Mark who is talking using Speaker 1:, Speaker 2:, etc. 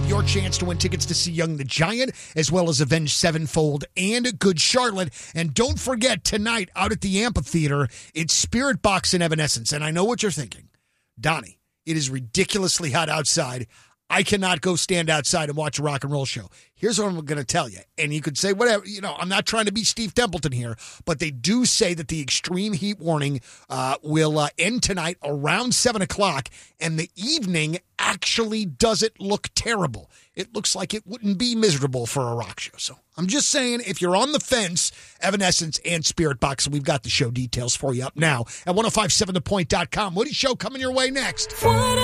Speaker 1: your chance to win tickets to see Young the Giant, as well as Avenged Sevenfold and Good Charlotte. And don't forget, tonight out at the amphitheater, it's Spirit Box and Evanescence. And I know what you're thinking. Donnie, it is ridiculously hot outside. I cannot go stand outside and watch a rock and roll show. Here's what I'm going to tell you. And you could say whatever. I'm not trying to be Steve Templeton here, but they do say that the extreme heat warning will end tonight around 7 o'clock, and the evening actually doesn't look terrible. It looks like it wouldn't be miserable for a rock show. So I'm just saying, if you're on the fence, Evanescence and Spirit Box, we've got the show details for you up now at 1057thepoint.com. Woody Show coming your way next.